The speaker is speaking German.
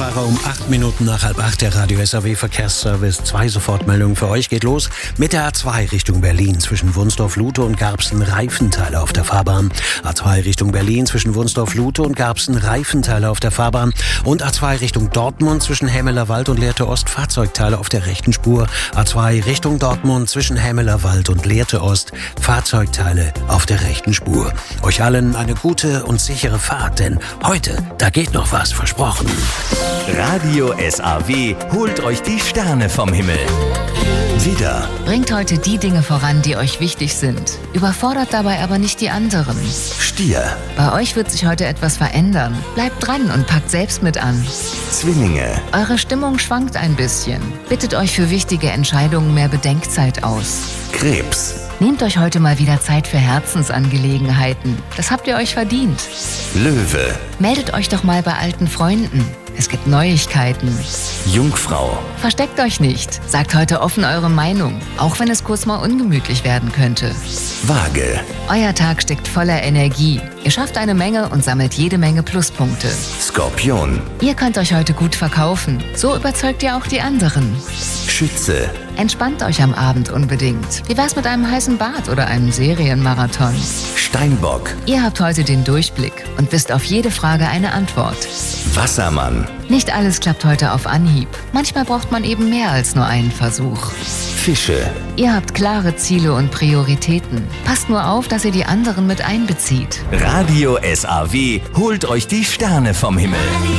Autofahrer um 8 Minuten nach 7:30 der Radio SAW Verkehrsservice. 2 Sofortmeldungen für euch. Geht los mit der A2 Richtung Berlin zwischen Wunsdorf-Lute und Garbsen Reifenteile auf der Fahrbahn. A2 Richtung Berlin zwischen Wunsdorf-Lute und Garbsen Reifenteile auf der Fahrbahn. Und A2 Richtung Dortmund zwischen Hämelerwald und Lehrte Ost Fahrzeugteile auf der rechten Spur. A2 Richtung Dortmund zwischen Hämelerwald und Lehrte Ost Fahrzeugteile auf der rechten Spur. Euch allen eine gute und sichere Fahrt, denn heute, da geht noch was, versprochen. Radio SAW holt euch die Sterne vom Himmel. Widder, bringt heute die Dinge voran, die euch wichtig sind. Überfordert dabei aber nicht die anderen. Stier, Bei euch wird sich heute etwas verändern. Bleibt dran und packt selbst mit an. Zwillinge, Eure Stimmung schwankt ein bisschen. Bittet euch für wichtige Entscheidungen mehr Bedenkzeit aus. Krebs, Nehmt euch heute mal wieder Zeit für Herzensangelegenheiten. Das habt ihr euch verdient. Löwe, Meldet euch doch mal bei alten Freunden. Es gibt Neuigkeiten. Jungfrau, Versteckt euch nicht. Sagt heute offen eure Meinung, auch wenn es kurz mal ungemütlich werden könnte. Waage, Euer Tag steckt voller Energie. Ihr schafft eine Menge und sammelt jede Menge Pluspunkte. Skorpion, Ihr könnt euch heute gut verkaufen. So überzeugt ihr auch die anderen. Schütze, Entspannt euch am Abend unbedingt. Wie wär's mit einem heißen Bad oder einem Serienmarathon? Steinbock, Ihr habt heute den Durchblick und wisst auf jede Frage eine Antwort. Wassermann, Nicht alles klappt heute auf Anhieb. Manchmal braucht man eben mehr als nur einen Versuch. Fische, Ihr habt klare Ziele und Prioritäten. Passt nur auf, dass ihr die anderen mit einbezieht. Radio SAW holt euch die Sterne vom Himmel.